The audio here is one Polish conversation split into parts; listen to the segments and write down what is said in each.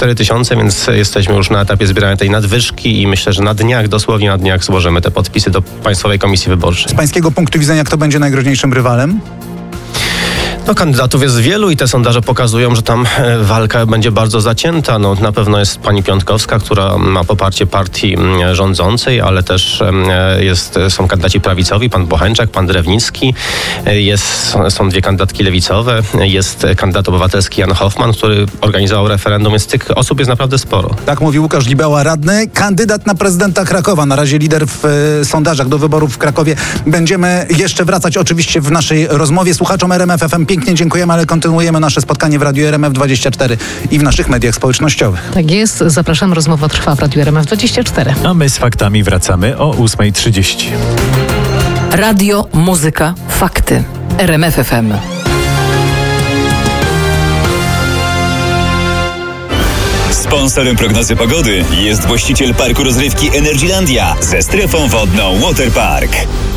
4 000, więc jesteśmy już na etapie zbierania tej nadwyżki i myślę, że na dniach, dosłownie na dniach złożymy te podpisy do Państwowej Komisji Wyborczej. Z pańskiego punktu widzenia, kto będzie najgroźniejszym rywalem? No, kandydatów jest wielu i te sondaże pokazują, że tam walka będzie bardzo zacięta. No, na pewno jest pani Piontkowska, która ma poparcie partii rządzącej, ale też są kandydaci prawicowi, pan Bocheńczak, pan Drewnicki, są dwie kandydatki lewicowe, jest kandydat obywatelski Jan Hoffman, który organizował referendum, więc tych osób jest naprawdę sporo. Tak mówi Łukasz Gibała, radny, kandydat na prezydenta Krakowa, na razie lider w sondażach do wyborów w Krakowie. Będziemy jeszcze wracać oczywiście w naszej rozmowie. Słuchaczom RMF FM pięknie dziękujemy, ale kontynuujemy nasze spotkanie w Radiu RMF24 i w naszych mediach społecznościowych. Tak jest, zapraszam, rozmowa trwa w Radiu RMF24. A my z faktami wracamy o 8:30. Radio, muzyka, fakty. RMF FM. Sponsorem prognozy pogody jest właściciel parku rozrywki Energylandia ze strefą wodną Waterpark.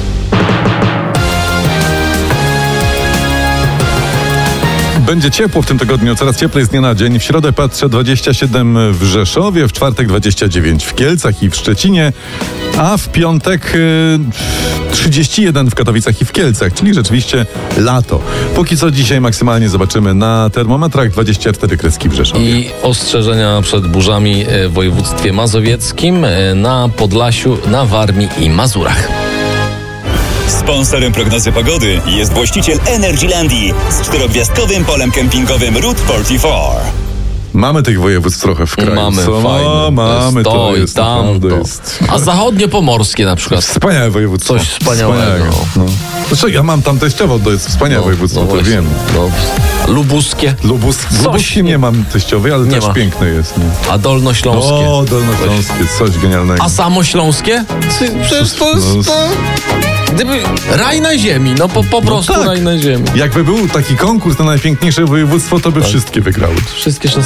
Będzie ciepło w tym tygodniu, coraz cieplej z dnia na dzień. W środę patrzę 27 w Rzeszowie, w czwartek 29 w Kielcach i w Szczecinie, a w piątek 31 w Katowicach i w Kielcach, czyli rzeczywiście lato. Póki co dzisiaj maksymalnie zobaczymy na termometrach 24 kreski w Rzeszowie. I ostrzeżenia przed burzami w województwie mazowieckim, na Podlasiu, na Warmii i Mazurach. Sponsorem prognozy pogody jest właściciel Energylandii z 4-gwiazdkowym polem kempingowym Route 44. Mamy tych województw trochę w kraju. Mamy fajne. Mamy, to jest naprawdę tamto. jest. A zachodnio-pomorskie na przykład. Wspaniałe województwo. Coś wspaniałego. No. Znaczy, ja mam tam teściowo, to jest wspaniałe województwo, to właśnie. wiem. No. Lubuskie. Lubuskie nie mam teściowej, ale też ma. Piękne jest. Nie? A dolnośląskie. O, dolnośląskie, coś genialnego. A samośląskie? Przecież to jest... Gdyby raj na ziemi, po prostu tak. raj na ziemi. Jakby był taki konkurs na najpiękniejsze województwo, to by wszystkie wygrały. Wszystkie 16.